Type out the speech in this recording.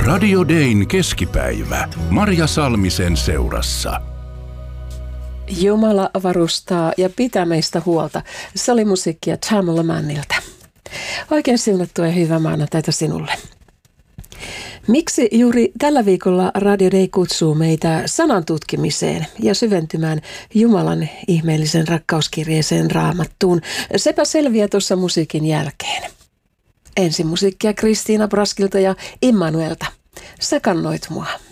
Radio Dayn keskipäivä Marja Salmisen seurassa. Jumala varustaa ja pitää meistä huolta. Se oli musiikkia Tamala Mannilta. Oikein siunattua ja hyvää maanantaita sinulle. Miksi juuri tällä viikolla Radio Day kutsuu meitä sanan tutkimiseen ja syventymään Jumalan ihmeellisen rakkauskirjeeseen Raamattuun? Sepä selviää tuossa musiikin jälkeen. Ensin musiikkia Kristiina Braskilta ja Immanuelta. Sä kannoit mua.